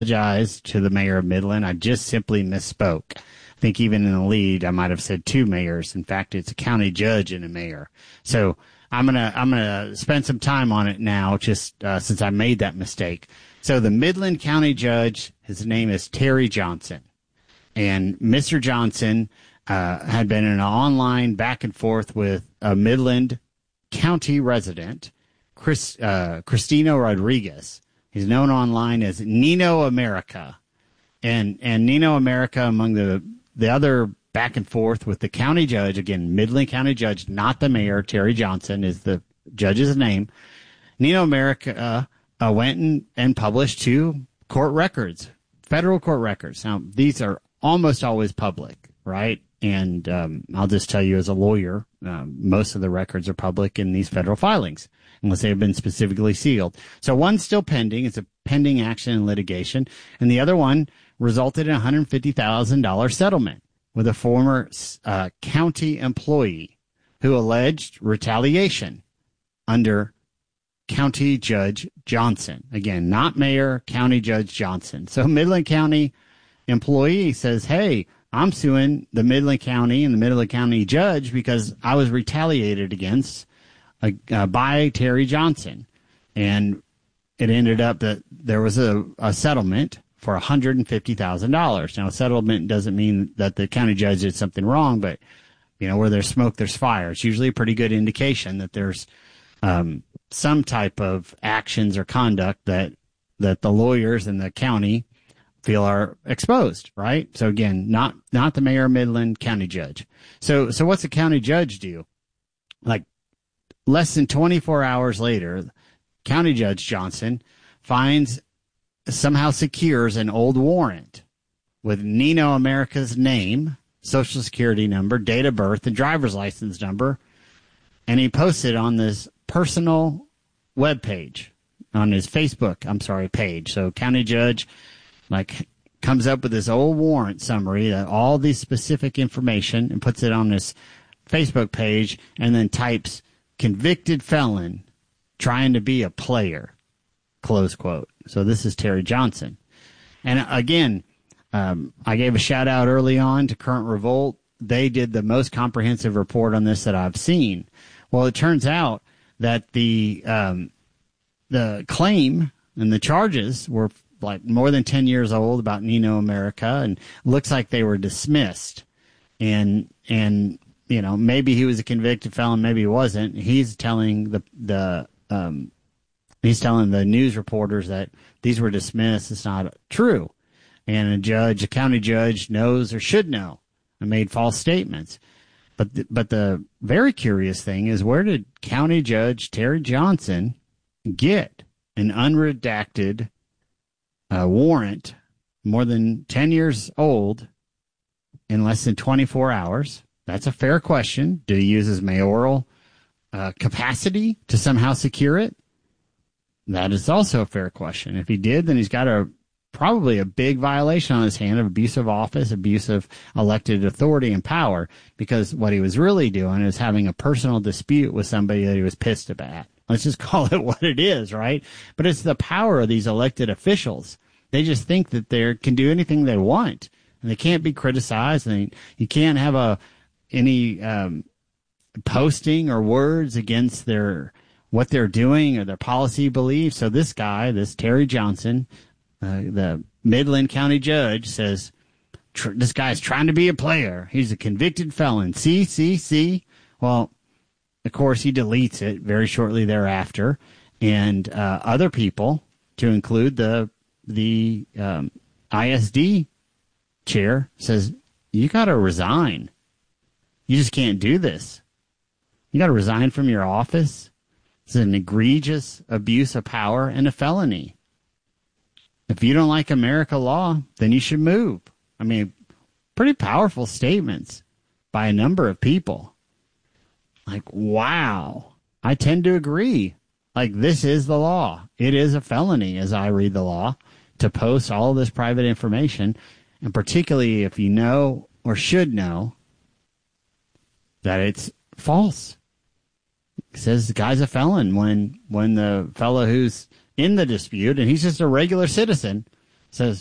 apologize to the mayor of Midland. I just simply misspoke. I think even in the lead, I might have said two mayors. In fact, it's a county judge and a mayor. So I'm gonna spend some time on it now, just since I made that mistake. So the Midland County judge, his name is Terry Johnson, and Mr. Johnson had been in an online back and forth with a Midland County resident, Cristino Rodriguez. He's known online as Nino America, and Nino America, among the other back and forth with the county judge, again, Midland County judge, not the mayor, Terry Johnson is the judge's name. Nino America went and published two court records, federal court records. Now, these are almost always public, right? And I'll just tell you as a lawyer, most of the records are public in these federal filings, unless they have been specifically sealed. So one's still pending. It's a pending action in litigation. And the other one resulted in a $150,000 settlement with a former county employee who alleged retaliation under County Judge Johnson. Again, not Mayor, County Judge Johnson. So Midland County employee says, hey, I'm suing the Midland County and the Midland County judge because I was retaliated against by Terry Johnson. And it ended up that there was a settlement for $150,000. Now, a settlement doesn't mean that the county judge did something wrong, but, you know, where there's smoke, there's fire. It's usually a pretty good indication that there's some type of actions or conduct that the lawyers in the county feel are exposed, right? So again, not the mayor of Midland, county judge. So what's the county judge do? Like less than 24 hours later, County Judge Johnson somehow secures an old warrant with Nino America's name, social security number, date of birth, and driver's license number. And he posted on this personal web page, on his Facebook, page. So county judge comes up with this old warrant summary, that all these specific information, and puts it on this Facebook page, and then types convicted felon trying to be a player, close quote. So this is Terry Johnson. And again, I gave a shout out early on to Current Revolt. They did the most comprehensive report on this that I've seen. Well, it turns out that the claim and the charges were like more than 10 years old about Nino America, and looks like they were dismissed. And you know, maybe he was a convicted felon, maybe he wasn't. He's telling the news reporters that these were dismissed. It's not true. And a county judge knows or should know and made false statements. But the very curious thing is, where did County Judge Terry Johnson get an unredacted warrant more than 10 years old in less than 24 hours? That's a fair question. Did he use his mayoral capacity to somehow secure it? That is also a fair question. If he did, then he's got probably a big violation on his hand of abuse of office, abuse of elected authority and power, because what he was really doing is having a personal dispute with somebody that he was pissed about. Let's just call it what it is, right? But it's the power of these elected officials. They just think that they can do anything they want, and they can't be criticized, and you can't have any posting or words against what they're doing or their policy beliefs. So this guy, this Terry Johnson, the Midland County judge, says this guy's trying to be a player. He's a convicted felon. See. Well, of course, he deletes it very shortly thereafter, and other people, to include the ISD chair, says, you got to resign. You just can't do this. You got to resign from your office. It's an egregious abuse of power and a felony. If you don't like America law, then you should move. I mean, pretty powerful statements by a number of people. Like, wow. I tend to agree. Like, this is the law. It is a felony, as I read the law, to post all this private information, and particularly if you know or should know that it's false. It says the guy's a felon when the fellow who's in the dispute, and he's just a regular citizen, So